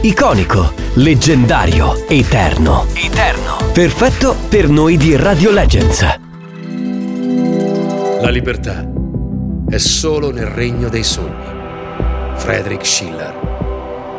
iconico, leggendario, eterno. Perfetto per noi di Radio Legends. La libertà è solo nel regno dei sogni. Friedrich Schiller.